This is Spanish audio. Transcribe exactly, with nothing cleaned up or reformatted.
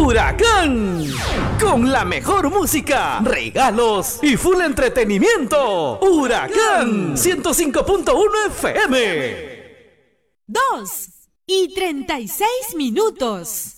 Huracán. Con la mejor música, regalos y full entretenimiento. Huracán ciento cinco punto uno F M. Dos y treinta y seis minutos.